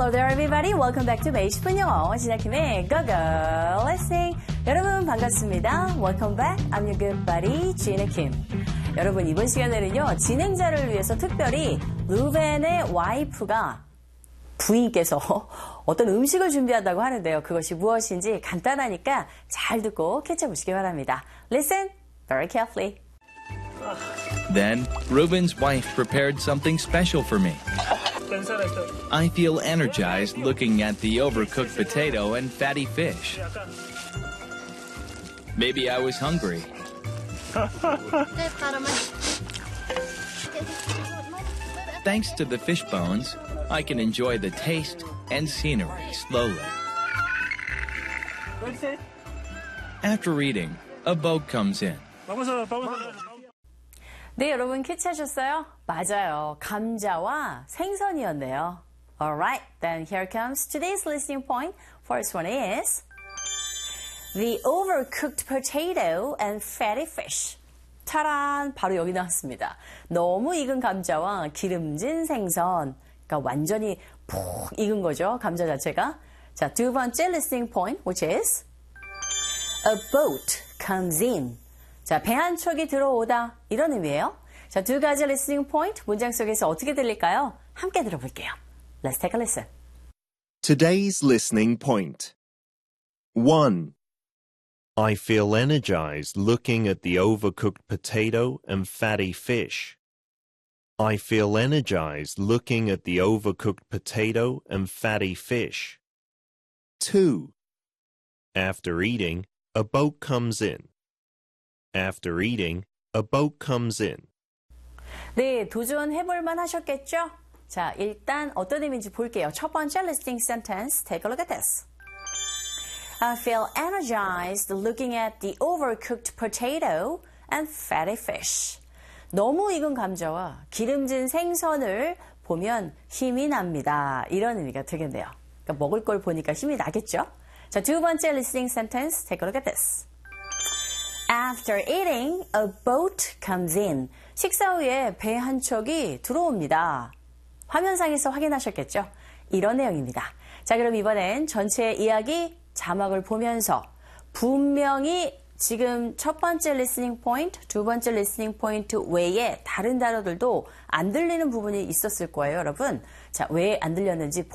Hello there everybody. Welcome back to 매일 10분 영어. 진아킴의 Go Listening. 여러분 반갑습니다. Welcome back. I'm your good buddy, 진아킴. 여러분 이번 시간에는요. 진행자를 위해서 특별히 루벤의 와이프가 부인께서 어떤 음식을 준비한다고 하는데요. 그것이 무엇인지 간단하니까 잘 듣고 캐치해보시기 바랍니다. Listen very carefully. Then, Reuben's wife prepared something special for me. I feel energized looking at the overcooked potato and fatty fish. Maybe I was hungry. Thanks to the fish bones, I can enjoy the taste and scenery slowly. After eating, a boat comes in. 네, 여러분 캐치하셨어요? 맞아요. 감자와 생선이었네요. Alright, then here comes today's listening point. First one is the overcooked potato and fatty fish. 타란, 바로 여기 나왔습니다. 너무 익은 감자와 기름진 생선. 그러니까 완전히 푹 익은 거죠, 감자 자체가. 자, 두 번째 listening point, which is a boat comes in. 자, 배 한 척이 들어오다. 이런 의미예요. 자, 두 가지 listening point, 문장 속에서 어떻게 들릴까요? 함께 들어볼게요. Let's take a listen. Today's listening point. 1. I feel energized looking at the overcooked potato and fatty fish. I feel energized looking at the overcooked potato and fatty fish. 2. After eating, a boat comes in. After eating, a boat comes in. 네, 도전해볼만 하셨겠죠? 자, 일단 어떤 의미인지 볼게요. 첫 번째 listening sentence, take a look at this. I feel energized looking at the overcooked potato and fatty fish. 너무 익은 감자와 기름진 생선을 보면 힘이 납니다. 이런 의미가 되겠네요. 그러니까 먹을 걸 보니까 힘이 나겠죠? 자, 두 번째 listening sentence, take a look at this. After eating, a boat comes in. 식사 후에 배 한 척이 들어옵니다. 화면상에서 확인하셨겠죠? 이런 내용입니다. 자, 그럼 이번엔 전체 이야기 자막을 보면서 분명히 지금 첫 번째 listening point, 두 번째 listening point 외에 다른 단어들도 안 들리는 부분이 있었을 거예요, 여러분. 자, 왜 안 들렸는지